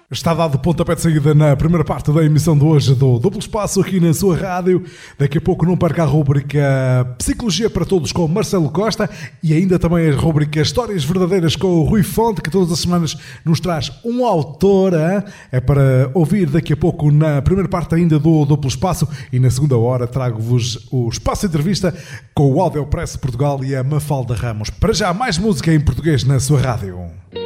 Está dado o pontapé de saída na primeira parte da emissão de hoje do Duplo Espaço aqui na sua rádio. Daqui a pouco não perca a rubrica Psicologia para Todos com Marcelo Costa e ainda também a rubrica Histórias Verdadeiras com o Rui Fonte, que todas as semanas nos traz um autor. É para ouvir daqui a pouco na primeira parte ainda do Duplo Espaço e na segunda hora trago-vos o Espaço Entrevista com o Audiopress Portugal e a Mafalda Ramos. Para já, mais música em português na sua rádio.